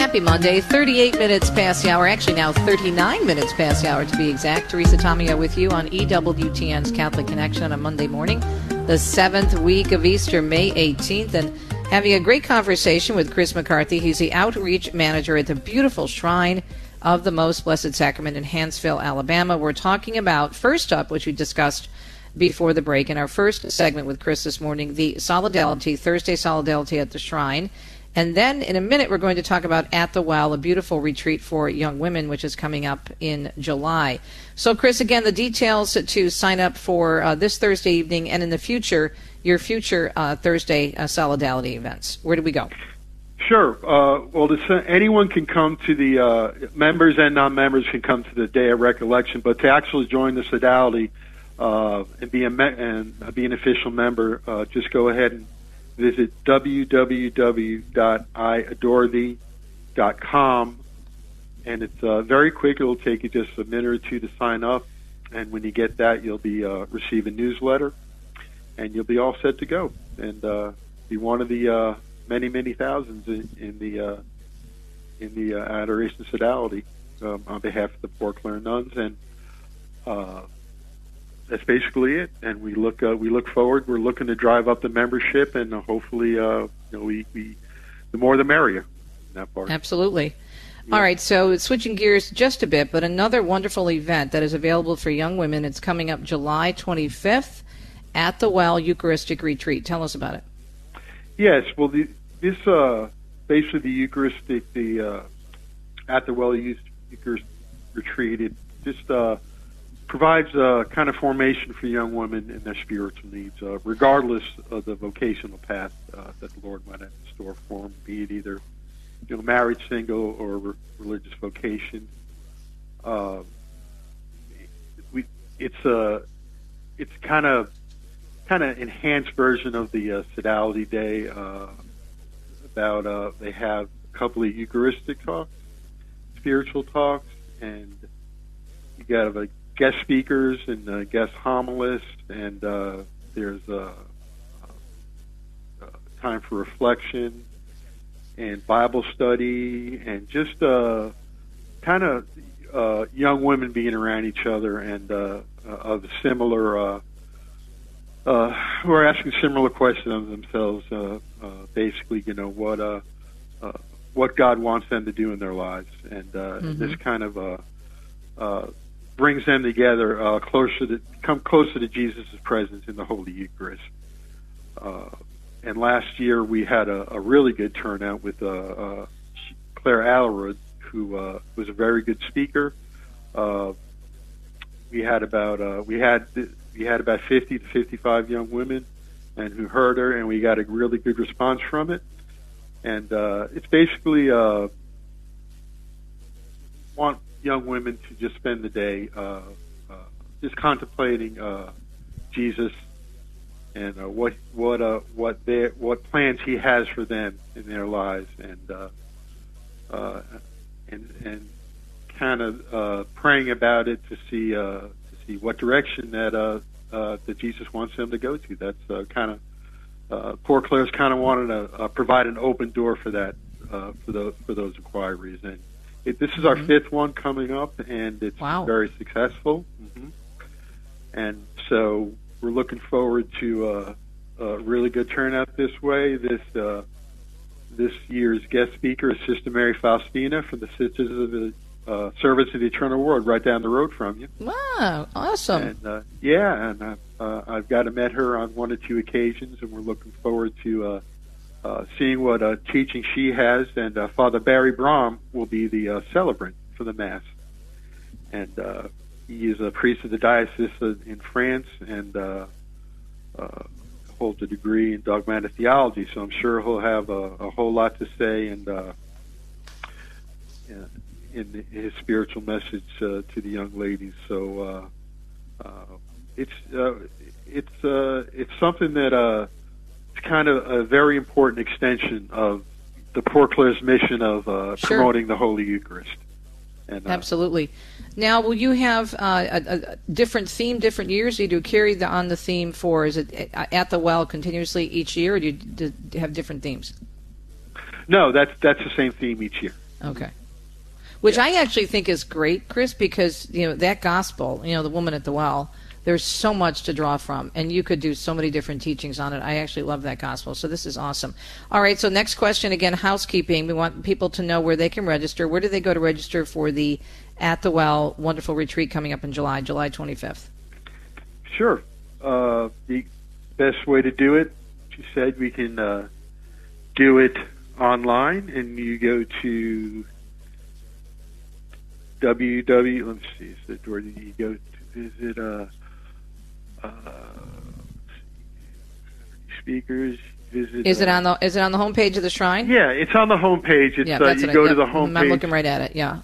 Happy Monday, 38 minutes past the hour, actually now 39 minutes past the hour to be exact. Teresa Tomeo with you on EWTN's Catholic Connection on a Monday morning, the 7th week of Easter, May 18th, and having a great conversation with Chris McCarthy. He's the outreach manager at the beautiful Shrine of the Most Blessed Sacrament in Hanceville, Alabama. We're talking about, first up, which we discussed before the break in our first segment with Chris this morning, the Solidarity, Thursday Solidarity at the Shrine. And then in a minute, we're going to talk about At the Well, a beautiful retreat for young women, which is coming up in July. So, Chris, again, the details to sign up for this Thursday evening and in the future, your future Thursday Solidarity events. Where do we go? Sure. Anyone can come to the members and non-members can come to the Day of Recollection, but to actually join the Sodality and be an official member, just go ahead and visit www.iadorethee.com, and it's very quick. It'll take you just a minute or two to sign up, and when you get that, you'll be receive a newsletter, and you'll be all set to go and be one of the many thousands in the Adoration Sodality on behalf of the Poor Clare nuns, and that's basically it. And we look forward. We're looking to drive up the membership, and hopefully, the more the merrier. In that part. Absolutely. Yeah. All right. So switching gears just a bit, but another wonderful event that is available for young women. It's coming up July 25th at the Well Eucharistic Retreat. Tell us about it. Yes. Well, this basically the Eucharistic, at the Well Eucharistic Retreat. It just provides a kind of formation for young women in their spiritual needs, regardless of the vocational path that the Lord might have in store for them, be it either married, single, or religious vocation. It's kind of enhanced version of the Sodality Day. They have a couple of Eucharistic talks, spiritual talks, and you got guest speakers and guest homilists, and there's time for reflection and Bible study, and just kind of young women being around each other and of similar, who are asking similar questions of themselves. Basically, what God wants them to do in their lives, and this kind of brings them together, come closer to Jesus' presence in the Holy Eucharist. And last year we had a really good turnout with Claire Allerud, who was a very good speaker. We had about 50 to 55 young women, and who heard her, and we got a really good response from it. And it's basically want young women to just spend the day just contemplating Jesus and what plans He has for them in their lives, and kind of praying about it to see what direction that Jesus wants them to go to. That's kind of Poor Clare's kind of wanted to provide an open door for that for those inquiries, and this is our fifth one coming up, and it's very successful. And so we're looking forward to a really good turnout this way. This year's guest speaker is Sister Mary Faustina from the Sisters of the Service of the Eternal World, right down the road from you. Wow, awesome! And I've got to met her on one or two occasions, and we're looking forward to seeing what teaching she has. And Father Barry Brom will be the celebrant for the Mass, and he is a priest of the diocese in France, and holds a degree in dogmatic theology. So I'm sure he'll have a whole lot to say, and in his spiritual message to the young ladies. So it's something that it's kind of a very important extension of the Poor Clare's mission of promoting the Holy Eucharist. And, absolutely. Now, will you have a different theme, different years? Do you carry on the theme for, is it At the Well continuously each year, or do you have different themes? No, that's the same theme each year. Okay. Which I actually think is great, Chris, because, that gospel, the woman at the well, there's so much to draw from, and you could do so many different teachings on it. I actually love that gospel, so this is awesome. All right, so next question, again, housekeeping. We want people to know where they can register. Where do they go to register for the At the Well wonderful retreat coming up in July 25th? Sure. The best way to do it, she said, we can do it online, and you go to www. Let's see, where do you go to visit? Speakers. Visit. Is it on the homepage of the Shrine? Yeah, it's on the homepage. It's you go to the homepage. I'm looking right at it. Yeah.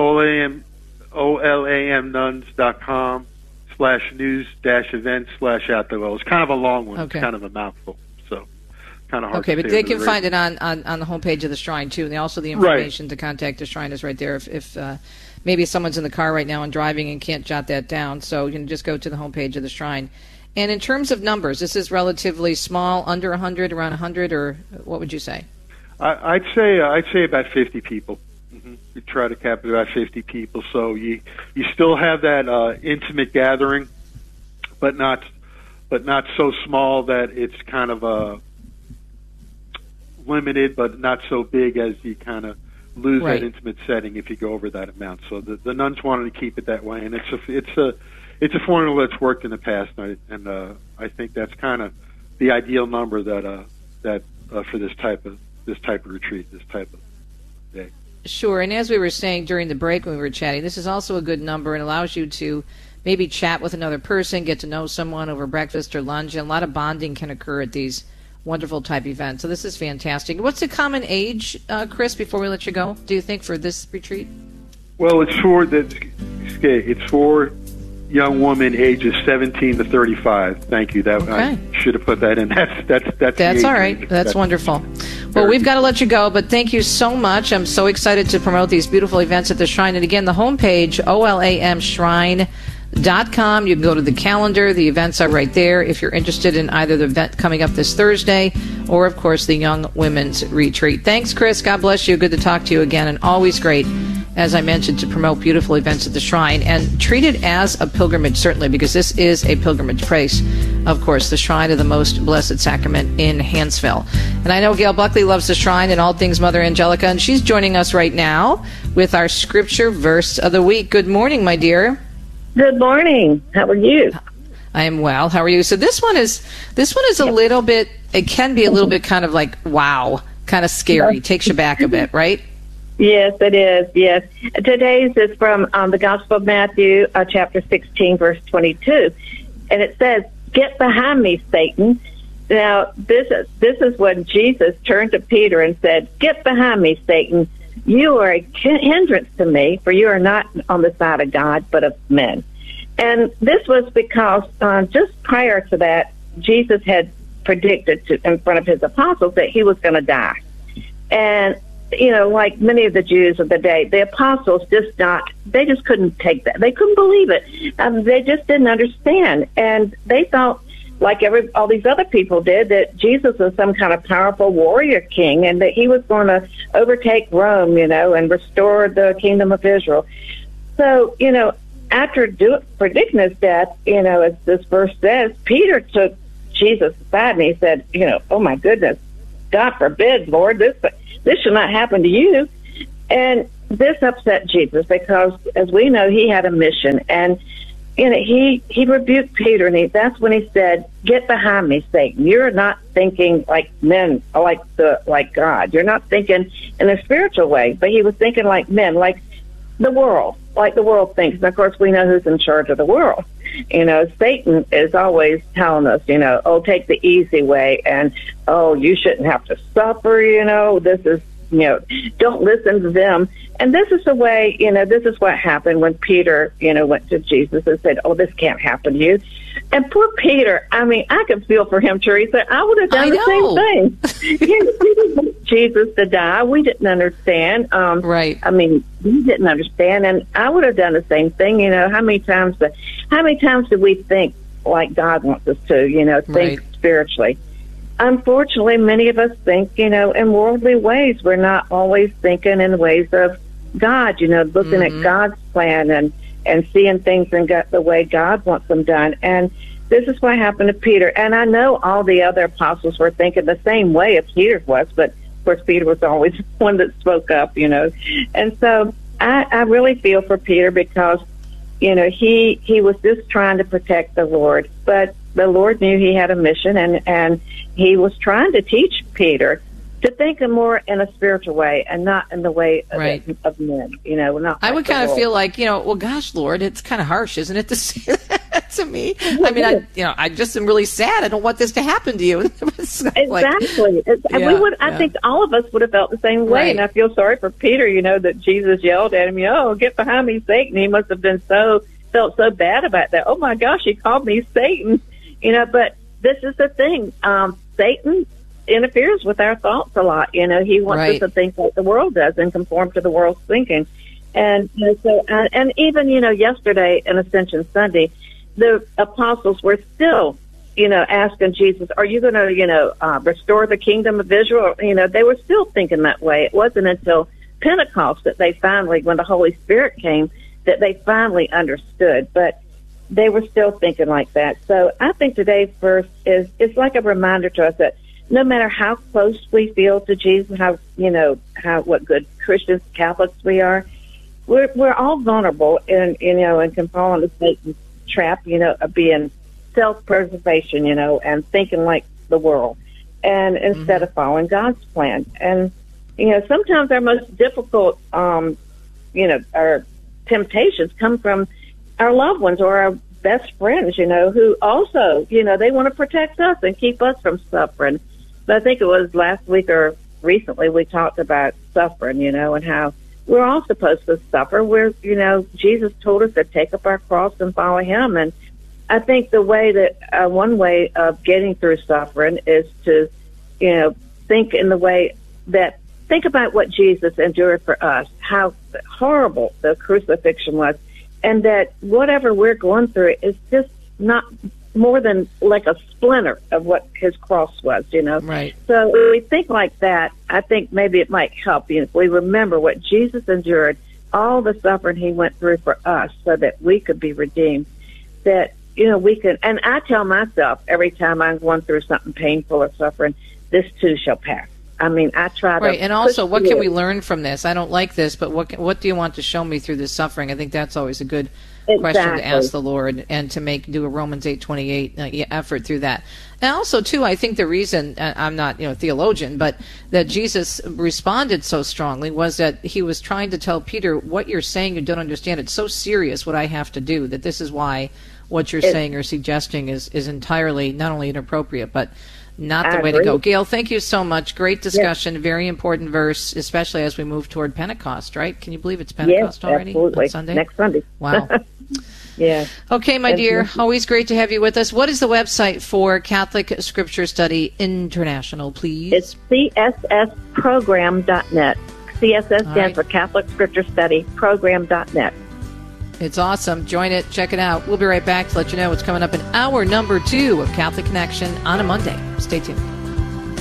olamnuns.com/news-events/at the well. It's kind of a long one. Okay. It's kind of a mouthful, so kind of hard. Okay, but they can find it on the homepage of the Shrine too, and also the information to contact the Shrine is right there. If maybe someone's in the car right now and driving and can't jot that down, so you can just go to the homepage of the Shrine. And in terms of numbers, this is relatively small, under 100, around 100, or what would you say? I'd say about 50 people. Mm-hmm. We try to cap it about 50 people, so you still have that intimate gathering, but not so small that it's kind of limited, but not so big as you kind of lose that intimate setting if you go over that amount. So the nuns wanted to keep it that way, and it's a formula that's worked in the past, and I think that's kind of the ideal number that for this type of retreat, this type of day. Sure, and as we were saying during the break when we were chatting, this is also a good number and allows you to maybe chat with another person, get to know someone over breakfast or lunch, and a lot of bonding can occur at these wonderful type events. So this is fantastic. What's the common age, Chris, before we let you go, do you think, for this retreat? Well, it's for young woman ages 17 to 35. Thank you. I should have put that in. That's all right. That's wonderful. Well, we've got to let you go, but thank you so much. I'm so excited to promote these beautiful events at the Shrine. And again, the homepage, olamshrine.com. You can go to the calendar. The events are right there if you're interested in either the event coming up this Thursday or, of course, the Young Women's Retreat. Thanks, Chris. God bless you. Good to talk to you again, and always great, as I mentioned, to promote beautiful events at the Shrine and treat it as a pilgrimage, certainly, because this is a pilgrimage place, of course, the Shrine of the Most Blessed Sacrament in Hanceville. And I know Gail Buckley loves the Shrine and all things Mother Angelica, and she's joining us right now with our Scripture Verse of the Week. Good morning, my dear. Good morning. How are you? I am well. How are you? So this one is a little bit, it can be a little bit kind of like, wow, kind of scary. Takes you back a bit, right? Yes, it is. Yes. Today's is from the Gospel of Matthew, chapter 16, verse 22. And it says, "Get behind me, Satan." Now, this is when Jesus turned to Peter and said, "Get behind me, Satan. You are a hindrance to me, for you are not on the side of God, but of men." And this was because just prior to that, Jesus had predicted in front of his apostles that he was going to die. And, like many of the Jews of the day, the apostles they just couldn't take that. They couldn't believe it. They just didn't understand. And they thought, like all these other people did, that Jesus was some kind of powerful warrior king and that he was going to overtake Rome, and restore the kingdom of Israel. So, after predicting his death, as this verse says, Peter took Jesus aside and he said, "Oh my goodness, God forbid, Lord, this should not happen to you." And this upset Jesus because, as we know, he had a mission. And he rebuked Peter, and that's when he said, "Get behind me, Satan. You're not thinking like men, like God. You're not thinking in a spiritual way." But he was thinking like men, like the world thinks. And of course, we know who's in charge of the world. Satan is always telling us, "Oh, take the easy way," and "Oh, you shouldn't have to suffer." This is, don't listen to them. And this is the way, this is what happened when Peter, went to Jesus and said, "Oh, this can't happen to you." And poor Peter, I could feel for him, Teresa. I would have done the same thing. We didn't want Jesus to die. We didn't understand. Right. We didn't understand, and I would have done the same thing. How many times do we think like God wants us to, think spiritually? unfortunately, many of us think, in worldly ways. We're not always thinking in ways of God, looking at God's plan and seeing things in the way God wants them done. And this is what happened to Peter. And I know all the other apostles were thinking the same way as Peter was, but of course Peter was always one that spoke up, And so I really feel for Peter because, he was just trying to protect the Lord, but the Lord knew he had a mission, and he was trying to teach Peter to think more in a spiritual way and not in the way of men, not. I would kind of feel like, well, gosh, Lord, it's kind of harsh, isn't it, to say that to me? I mean, I just am really sad. I don't want this to happen to you. Exactly. I think all of us would have felt the same way. Right. And I feel sorry for Peter, that Jesus yelled at him, get behind me, Satan. He must have felt so bad about that. Oh my gosh, he called me Satan. But this is the thing. Satan interferes with our thoughts a lot. He wants us to think like the world does and conform to the world's thinking. And and even yesterday in Ascension Sunday, the apostles were still asking Jesus, "Are you going to restore the kingdom of Israel?" They were still thinking that way. It wasn't until Pentecost that they finally, when the Holy Spirit came, that they finally understood. But they were still thinking like that. So I think today's verse is like a reminder to us that no matter how close we feel to Jesus, what good Christians, Catholics we are, we're all vulnerable and can fall into Satan's trap, of being self-preservation, and thinking like the world, and instead of following God's plan. And sometimes our most difficult, our temptations come from our loved ones or our best friends, who also, they want to protect us and keep us from suffering. But I think it was last week or recently we talked about suffering, and how we're all supposed to suffer. Jesus told us to take up our cross and follow him. And I think the way that one way of getting through suffering is to, think in the way that, think about what Jesus endured for us, how horrible the crucifixion was. And that whatever we're going through is just not more than like a splinter of what his cross was, Right. So when we think like that, I think maybe it might help if we remember what Jesus endured, all the suffering he went through for us so that we could be redeemed, that, we can. And I tell myself every time I'm going through something painful or suffering, this too shall pass. I mean, I try to. Right, and also, what can we learn from this? I don't like this, but what do you want to show me through this suffering? I think that's always a good question to ask the Lord, and to do a Romans 8:28 effort through that. And also, too, I think the reason, I'm not a theologian, but that Jesus responded so strongly was that he was trying to tell Peter, what you're saying you don't understand. It's so serious what I have to do, that this is why what you're saying or suggesting is entirely not only inappropriate, but not the way to go. Gail, thank you so much. Great discussion. Yes. Very important verse, especially as we move toward Pentecost, right? Can you believe it's Pentecost already? Absolutely. On Sunday? Next Sunday. Wow. Yeah. Okay, my dear. Always great to have you with us. What is the website for Catholic Scripture Study International, please? It's cssprogram.net. CSS stands for Catholic Scripture Study Program.net. It's awesome. Join it. Check it out. We'll be right back to let you know what's coming up in hour number 2 of Catholic Connection on a Monday. Stay tuned.